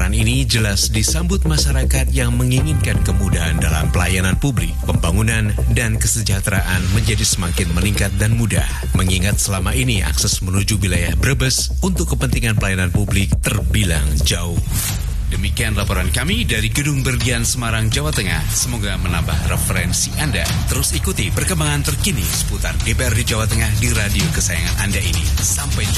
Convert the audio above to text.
Peran ini jelas disambut masyarakat yang menginginkan kemudahan dalam pelayanan publik, pembangunan, dan kesejahteraan menjadi semakin meningkat dan mudah. Mengingat selama ini akses menuju wilayah Brebes untuk kepentingan pelayanan publik terbilang jauh. Demikian laporan kami dari Gedung Berlian Semarang, Jawa Tengah. Semoga menambah referensi Anda. Terus ikuti perkembangan terkini seputar DPRD Jawa Tengah di radio kesayangan Anda ini. Sampai jumpa.